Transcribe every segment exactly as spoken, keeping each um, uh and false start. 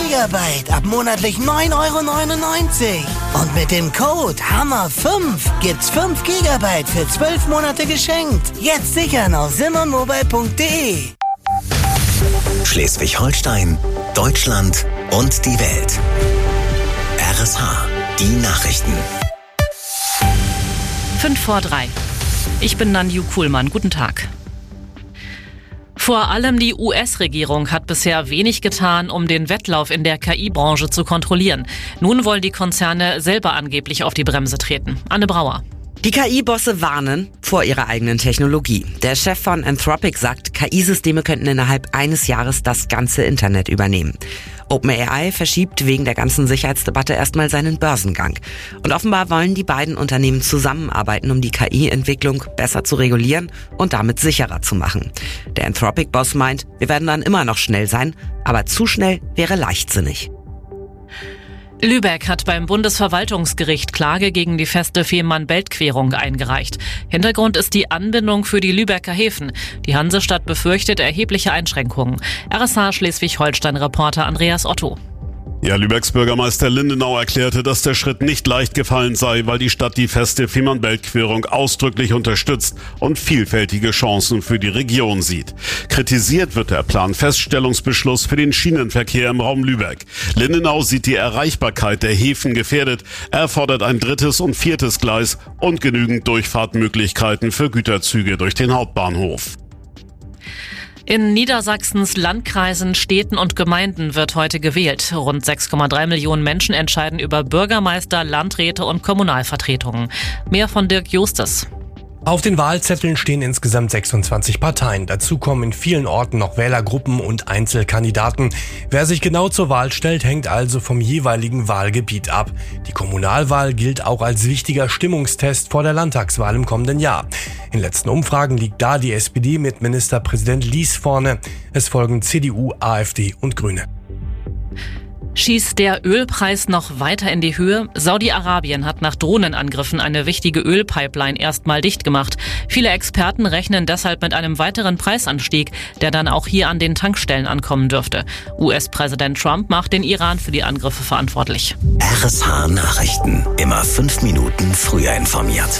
Gigabyte ab monatlich neun Euro neunundneunzig. Und mit dem Code Hammer fünf gibt's fünf Gigabyte für zwölf Monate geschenkt. Jetzt sichern auf simmermobile punkt de. Schleswig-Holstein, Deutschland und die Welt. R S H, die Nachrichten. Fünf vor drei. Ich bin Nanju Kuhlmann. Guten Tag. Vor allem die U S-Regierung hat bisher wenig getan, um den Wettlauf in der K I-Branche zu kontrollieren. Nun wollen die Konzerne selber angeblich auf die Bremse treten. Anne Brauer. Die K I-Bosse warnen vor ihrer eigenen Technologie. Der Chef von Anthropic sagt, K I-Systeme könnten innerhalb eines Jahres das ganze Internet übernehmen. OpenAI verschiebt wegen der ganzen Sicherheitsdebatte erstmal seinen Börsengang. Und offenbar wollen die beiden Unternehmen zusammenarbeiten, um die K I-Entwicklung besser zu regulieren und damit sicherer zu machen. Der Anthropic-Boss meint, wir werden dann immer noch schnell sein, aber zu schnell wäre leichtsinnig. Lübeck hat beim Bundesverwaltungsgericht Klage gegen die feste Fehmarn-Belt-Querung eingereicht. Hintergrund ist die Anbindung für die Lübecker Häfen. Die Hansestadt befürchtet erhebliche Einschränkungen. R S H Schleswig-Holstein-Reporter Andreas Otto. Ja, Lübecks Bürgermeister Lindenau erklärte, dass der Schritt nicht leicht gefallen sei, weil die Stadt die feste Fehmarn-Belt-Querung ausdrücklich unterstützt und vielfältige Chancen für die Region sieht. Kritisiert wird der Planfeststellungsbeschluss für den Schienenverkehr im Raum Lübeck. Lindenau sieht die Erreichbarkeit der Häfen gefährdet. Er fordert ein drittes und viertes Gleis und genügend Durchfahrtmöglichkeiten für Güterzüge durch den Hauptbahnhof. In Niedersachsens Landkreisen, Städten und Gemeinden wird heute gewählt. Rund sechs Komma drei Millionen Menschen entscheiden über Bürgermeister, Landräte und Kommunalvertretungen. Mehr von Dirk Justus. Auf den Wahlzetteln stehen insgesamt sechsundzwanzig Parteien. Dazu kommen in vielen Orten noch Wählergruppen und Einzelkandidaten. Wer sich genau zur Wahl stellt, hängt also vom jeweiligen Wahlgebiet ab. Die Kommunalwahl gilt auch als wichtiger Stimmungstest vor der Landtagswahl im kommenden Jahr. In letzten Umfragen liegt da die S P D mit Ministerpräsident Lies vorne. Es folgen C D U, AfD und Grüne. Schießt der Ölpreis noch weiter in die Höhe? Saudi-Arabien hat nach Drohnenangriffen eine wichtige Ölpipeline erstmal dicht gemacht. Viele Experten rechnen deshalb mit einem weiteren Preisanstieg, der dann auch hier an den Tankstellen ankommen dürfte. U S-Präsident Trump macht den Iran für die Angriffe verantwortlich. R S H Nachrichten. Immer fünf Minuten früher informiert.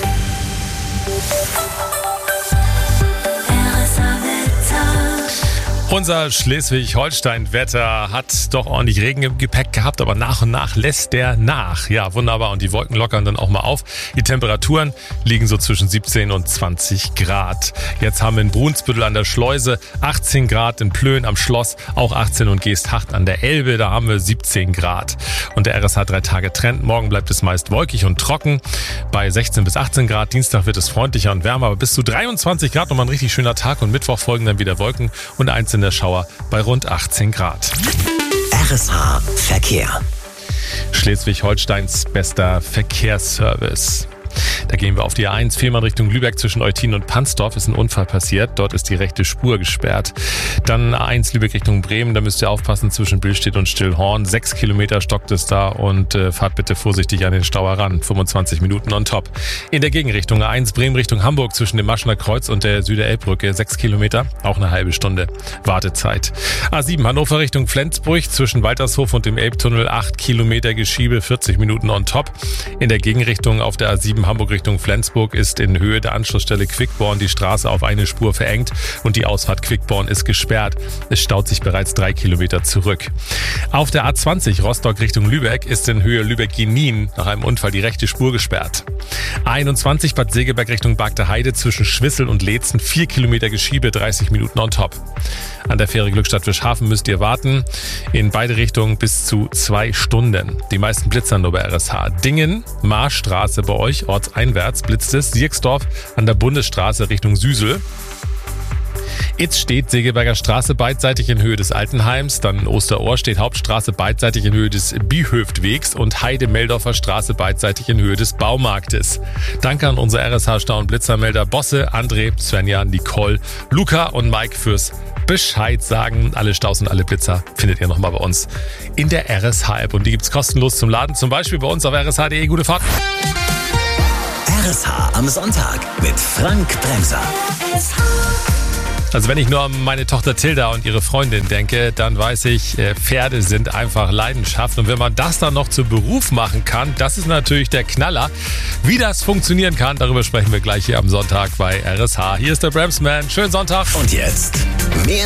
Unser Schleswig-Holstein-Wetter hat doch ordentlich Regen im Gepäck gehabt, aber nach und nach lässt der nach. Ja, wunderbar. Und die Wolken lockern dann auch mal auf. Die Temperaturen liegen so zwischen siebzehn und zwanzig Grad. Jetzt haben wir in Brunsbüttel an der Schleuse achtzehn Grad, in Plön am Schloss auch achtzehn und Geesthacht an der Elbe, da haben wir siebzehn Grad. Und der R S H drei Tage Trend. Morgen bleibt es meist wolkig und trocken bei sechzehn bis achtzehn Grad. Dienstag wird es freundlicher und wärmer, aber bis zu dreiundzwanzig Grad. Nochmal ein richtig schöner Tag. Und Mittwoch folgen dann wieder Wolken und einzelne der Schauer bei rund achtzehn Grad. R S H Verkehr. Schleswig-Holsteins bester Verkehrsservice. Da gehen wir auf die A eins, Fehmarn Richtung Lübeck zwischen Eutin und Pansdorf ist ein Unfall passiert. Dort ist die rechte Spur gesperrt. Dann A eins Lübeck Richtung Bremen, da müsst ihr aufpassen zwischen Billstedt und Stillhorn. Sechs Kilometer stockt es da und äh, fahrt bitte vorsichtig an den Stau heran. fünfundzwanzig Minuten on top. In der Gegenrichtung A eins Bremen Richtung Hamburg zwischen dem Maschener Kreuz und der Süderelbbrücke. Sechs Kilometer, auch eine halbe Stunde Wartezeit. A sieben Hannover Richtung Flensburg zwischen Waltershof und dem Elbtunnel. Acht Kilometer Geschiebe, vierzig Minuten on top. In der Gegenrichtung auf der A sieben Hamburg Richtung Flensburg ist in Höhe der Anschlussstelle Quickborn die Straße auf eine Spur verengt und die Ausfahrt Quickborn ist gesperrt. Es staut sich bereits drei Kilometer zurück. Auf der A zwanzig Rostock Richtung Lübeck ist in Höhe Lübeck-Genin nach einem Unfall die rechte Spur gesperrt. A einundzwanzig Bad Segeberg Richtung Bagde Heide zwischen Schwissel und Leetzen vier Kilometer Geschiebe, dreißig Minuten on top. An der Fähre Glückstadt-Fischhafen müsst ihr warten. In beide Richtungen bis zu zwei Stunden. Die meisten Blitzer nur bei R S H. Dingen, Marstraße bei euch, ortseinwärts blitzt es. Sierksdorf an der Bundesstraße Richtung Süsel. Itz steht Segeberger Straße beidseitig in Höhe des Altenheims, dann Osterohr steht Hauptstraße beidseitig in Höhe des Biehöftwegs und Heide-Meldorfer Straße beidseitig in Höhe des Baumarktes. Danke an unsere R S H-Stau- und Blitzermelder Bosse, André, Svenja, Nicole, Luca und Mike fürs Bescheid sagen. Alle Staus und alle Blitzer findet ihr nochmal bei uns in der R S H-App und die gibt's kostenlos zum Laden, zum Beispiel bei uns auf r s h punkt d e. Gute Fahrt! R S H am Sonntag mit Frank Bremser. Also wenn ich nur an meine Tochter Tilda und ihre Freundin denke, dann weiß ich, Pferde sind einfach Leidenschaft. Und wenn man das dann noch zu Beruf machen kann, das ist natürlich der Knaller. Wie das funktionieren kann, darüber sprechen wir gleich hier am Sonntag bei R S H. Hier ist der Bremsman. Schönen Sonntag. Und jetzt mehr